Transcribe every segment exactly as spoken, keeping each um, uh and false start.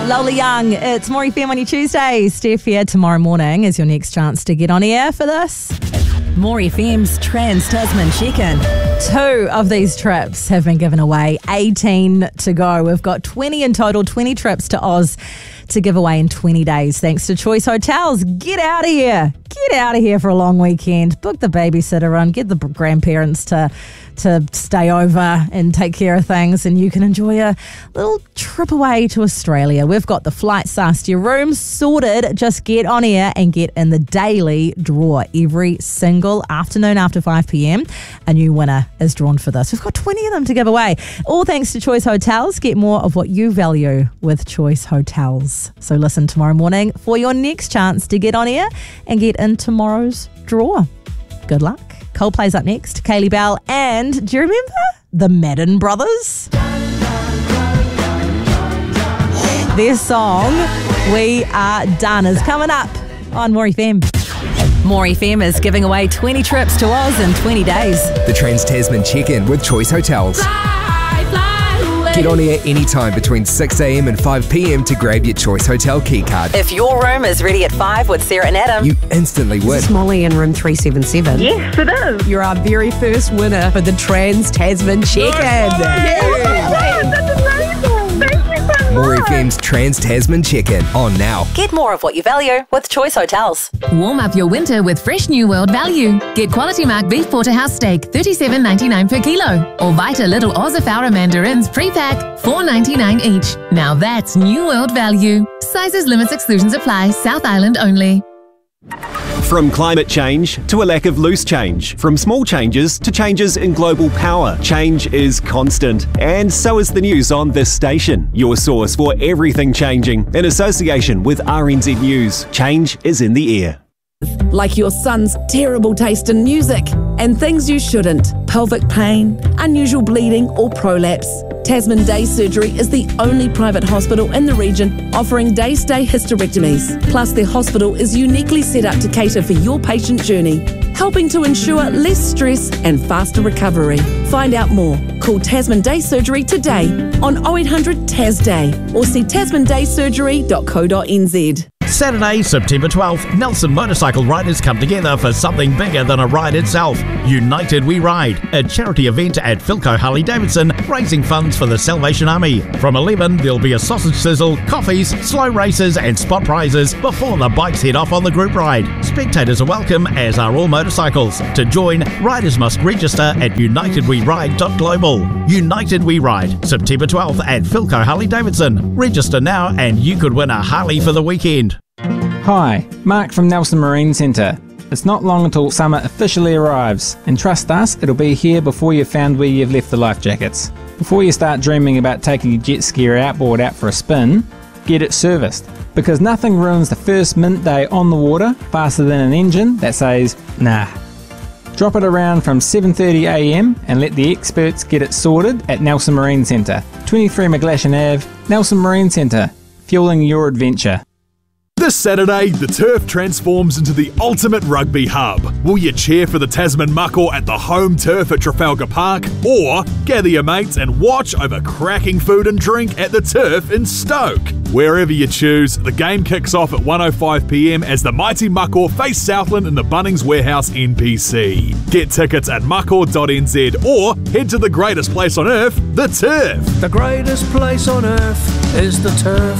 Lola Young. It's More F M on your Tuesday. Steph here. Tomorrow morning is your next chance to get on air for this. More F M's Trans-Tasman Check-In. Two of these trips have been given away, eighteen to go. We've got twenty in total, twenty trips to Oz to give away in twenty days thanks to Choice Hotels. Get out of here. Get out of here for a long weekend. Book the babysitter on. Get the grandparents to to stay over and take care of things, and you can enjoy a little trip away to Australia. We've got the flights asked, your room sorted. Just get on air and get in the daily draw every single afternoon after five p.m. A new winner is drawn for this. We've got twenty of them to give away. All thanks to Choice Hotels. Get more of what you value with Choice Hotels. So listen tomorrow morning for your next chance to get on air and get in tomorrow's draw. Good luck. Coldplay's up next, Kaylee Bell, and do you remember the Madden Brothers? Their song, We Are Done, is coming up on More F M. More F M is giving away twenty trips to Oz in twenty days. The Trans-Tasman Check-In with Choice Hotels. Fly, fly away. Get on air anytime between six a.m. and five p.m. to grab your Choice Hotel key card. If your room is ready at five with Sarah and Adam, You instantly win. It's Molly in room three seven seven. Yes, it is. You're our very first winner for the Trans-Tasman Check-In. That's amazing. Thank you so More much. F M's Trans-Tasman Check-In on now. get more of what you value with Choice Hotels. Warm up your winter with fresh New World value. Get Quality Mark Beef Porterhouse Steak, thirty-seven ninety-nine per kilo. Or Vita Little Ozifaura Mandarins pre-pack, four ninety-nine each. Now that's New World value. Sizes, limits, exclusions apply. South Island only. From climate change to a lack of loose change. From small changes to changes in global power. Change is constant. And so is the news on this station. Your source for everything changing. In association with R N Z News. Change is in the air. Like your son's terrible taste in music and things you shouldn't. Pelvic pain, unusual bleeding or prolapse. Tasman Day Surgery is the only private hospital in the region offering day-stay hysterectomies. Plus, their hospital is uniquely set up to cater for your patient journey, helping to ensure less stress and faster recovery. Find out more. Call Tasman Day Surgery today on oh eight hundred T A S Day or see tasman day surgery dot co dot n z. Saturday, September twelfth, Nelson motorcycle riders come together for something bigger than a ride itself. United We Ride, a charity event at Philco Harley Davidson, raising funds for the Salvation Army. From eleven, there'll be a sausage sizzle, coffees, slow races and spot prizes before the bikes head off on the group ride. Spectators are welcome, as are all motorcycles. To join, riders must register at united we ride dot global. United We Ride, September twelfth at Philco Harley Davidson. Register now and you could win a Harley for the weekend. Hi, Mark from Nelson Marine Centre. It's not long until summer officially arrives, and trust us, it'll be here before you've found where you've left the life jackets. Before you start dreaming about taking your jet ski or outboard out for a spin, get it serviced, because nothing ruins the first mint day on the water faster than an engine that says, nah. Drop it around from seven thirty a m and let the experts get it sorted at Nelson Marine Centre, twenty-three McGlashan Avenue, Nelson Marine Centre, fueling your adventure. This Saturday, the turf transforms into the ultimate rugby hub. Will you cheer for the Tasman Mako at the home turf at Trafalgar Park? Or gather your mates and watch over cracking food and drink at the turf in Stoke? Wherever you choose, the game kicks off at one oh five p m as the mighty Mako face Southland in the Bunnings Warehouse N P C. Get tickets at mako dot n z or head to the greatest place on earth, the turf. The greatest place on earth is the turf.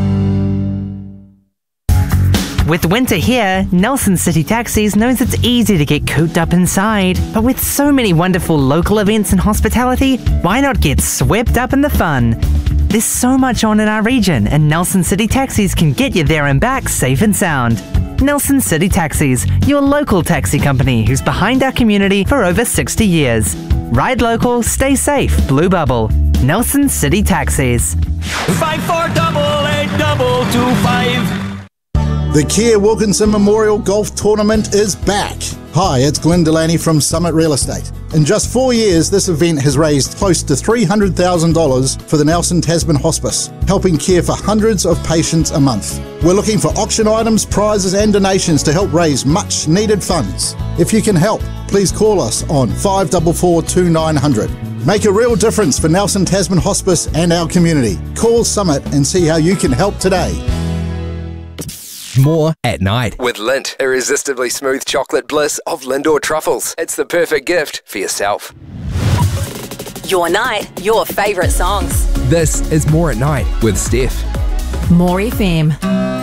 With winter here, Nelson City Taxis knows it's easy to get cooped up inside. But with so many wonderful local events and hospitality, why not get swept up in the fun? There's so much on in our region, and Nelson City Taxis can get you there and back safe and sound. Nelson City Taxis, your local taxi company who's behind our community for over sixty years. Ride local, stay safe, Blue Bubble. Nelson City Taxis. Five four double eight double two five. The Kia Wilkinson Memorial Golf Tournament is back. Hi, it's Glenn Delaney from Summit Real Estate. In just four years, this event has raised close to three hundred thousand dollars for the Nelson Tasman Hospice, helping care for hundreds of patients a month. We're looking for auction items, prizes and donations to help raise much needed funds. If you can help, please call us on five four four two nine hundred. Make a real difference for Nelson Tasman Hospice and our community. Call Summit and see how you can help today. More at night with Lindt, irresistibly smooth chocolate bliss of Lindor truffles. It's the perfect gift for yourself. Your night, your favourite songs. This is More at Night with Steph. More F M.